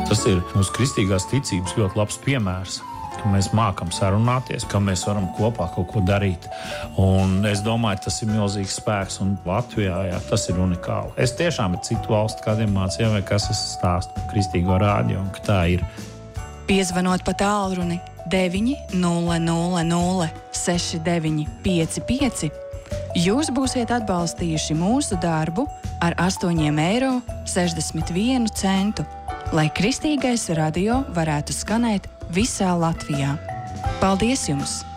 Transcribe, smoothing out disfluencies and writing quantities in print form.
Tas ir mūsu kristīgās ticības ļoti labs piemērs, ka mēs mākam sarunāties, ka mēs varam kopā kaut ko darīt. Un es domāju, tas ir milzīgs spēks, un Latvijā tas ir unikāli. Es tiešām citu valstu kādiem mācījām, vai kas es stāstu par Kristīgo rādio, un ka tā ir. Piezvanot pa tālruni 900 6955, jūs būsiet atbalstījuši mūsu darbu ar 8,61 eiro, lai Kristīgais radio varētu skanēt visā Latvijā. Paldies jums!